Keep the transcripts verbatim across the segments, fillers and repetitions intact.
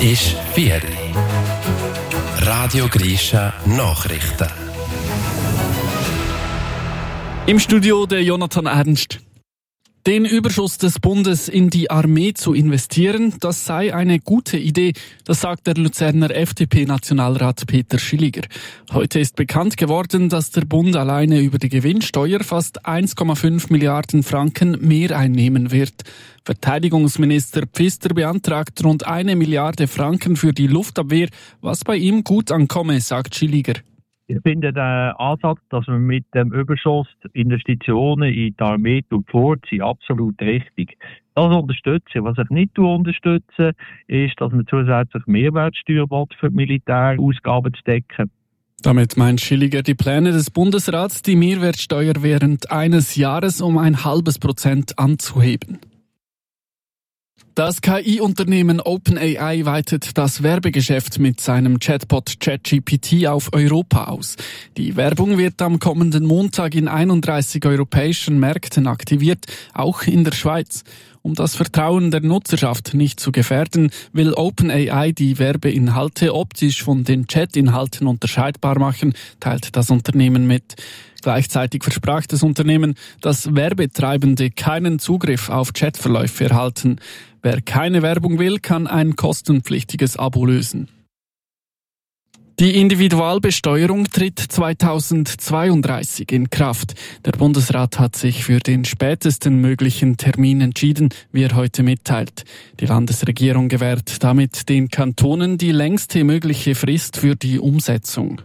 ist vier Uhr. Radio Grisha Nachrichten. Im Studio der Jonathan Ernst. Den Überschuss des Bundes in die Armee zu investieren, das sei eine gute Idee, das sagt der Luzerner F D P-Nationalrat Peter Schilliger. Heute ist bekannt geworden, dass der Bund alleine über die Gewinnsteuer fast eins Komma fünf Milliarden Franken mehr einnehmen wird. Verteidigungsminister Pfister beantragt rund eine Milliarde Franken für die Luftabwehr, was bei ihm gut ankomme, sagt Schilliger. Ich finde den Ansatz, dass man mit dem Überschuss Investitionen in die Armee vorzieht, absolut richtig. Das unterstütze. Was ich nicht unterstütze, ist, dass man zusätzlich Mehrwertsteuer will, für die Militärausgaben zu decken. Damit meint Schilliger die Pläne des Bundesrats, die Mehrwertsteuer während eines Jahres um ein halbes Prozent anzuheben. Das K I-Unternehmen OpenAI weitet das Werbegeschäft mit seinem Chatbot ChatGPT auf Europa aus. Die Werbung wird am kommenden Montag in einunddreißig europäischen Märkten aktiviert, auch in der Schweiz. Um das Vertrauen der Nutzerschaft nicht zu gefährden, will OpenAI die Werbeinhalte optisch von den Chatinhalten unterscheidbar machen, teilt das Unternehmen mit. Gleichzeitig versprach das Unternehmen, dass Werbetreibende keinen Zugriff auf Chatverläufe erhalten. Wer keine Werbung will, kann ein kostenpflichtiges Abo lösen. Die Individualbesteuerung tritt zweitausendzweiunddreißig in Kraft. Der Bundesrat hat sich für den spätesten möglichen Termin entschieden, wie er heute mitteilt. Die Landesregierung gewährt damit den Kantonen die längste mögliche Frist für die Umsetzung.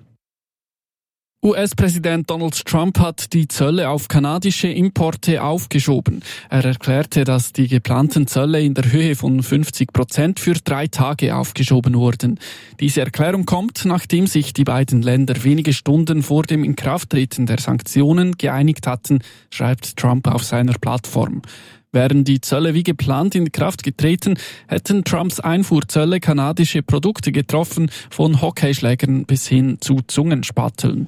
U S-Präsident Donald Trump hat die Zölle auf kanadische Importe aufgeschoben. Er erklärte, dass die geplanten Zölle in der Höhe von fünfzig Prozent für drei Tage aufgeschoben wurden. Diese Erklärung kommt, nachdem sich die beiden Länder wenige Stunden vor dem Inkrafttreten der Sanktionen geeinigt hatten, schreibt Trump auf seiner Plattform. Wären die Zölle wie geplant in Kraft getreten, hätten Trumps Einfuhrzölle kanadische Produkte getroffen, von Hockeyschlägern bis hin zu Zungenspatteln.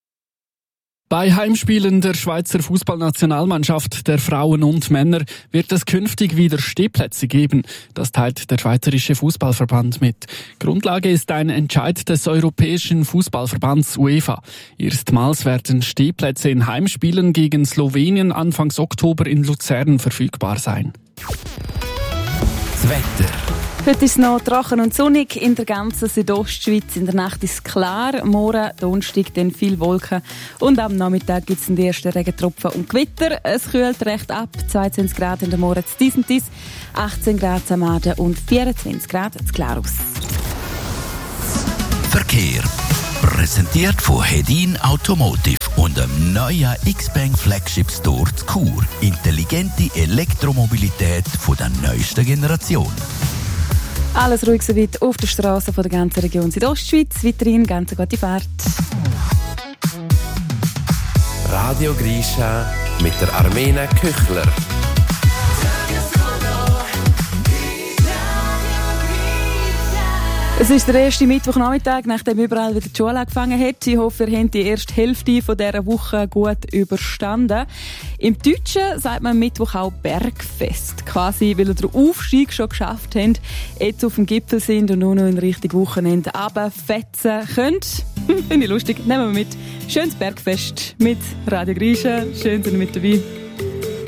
Bei Heimspielen der Schweizer Fußballnationalmannschaft der Frauen und Männer wird es künftig wieder Stehplätze geben. Das teilt der Schweizerische Fußballverband mit. Grundlage ist ein Entscheid des Europäischen Fußballverbands UEFA. Erstmals werden Stehplätze in Heimspielen gegen Slowenien Anfangs Oktober in Luzern verfügbar sein. Das Wetter. Heute ist es noch trocken und sonnig in der ganzen Südostschweiz. In der Nacht ist es klar, morgen, Donnerstag, dann viel Wolken. Und am Nachmittag gibt es den ersten Regentropfen und Gewitter. Es kühlt recht ab, zweiundzwanzig Grad in der Morgen zu Dies und Dies, achtzehn Grad am Aden und vierundzwanzig Grad zu Glarus. Verkehr. Präsentiert von Hedin Automotive und dem neuen X-Bank Flagship Store zu Chur. Intelligente Elektromobilität von der neuesten Generation. Alles ruhig soweit auf der Straße von der ganzen Region Südostschweiz. Weiterhin ganz gute Fahrt. Radio Grisha mit der Armena Küchler. Es ist der erste Mittwochnachmittag, nachdem überall wieder die Schule angefangen hat. Ich hoffe, ihr habt die erste Hälfte von dieser Woche gut überstanden. Im Deutschen sagt man Mittwoch auch Bergfest. Quasi, weil ihr den Aufstieg schon geschafft habt, jetzt auf dem Gipfel sind und nur noch in Richtung Wochenende runterfetzen könnt. Finde ich lustig. Nehmen wir mit. Schönes Bergfest mit Radio Grisha. Schön, dass ihr mit dabei.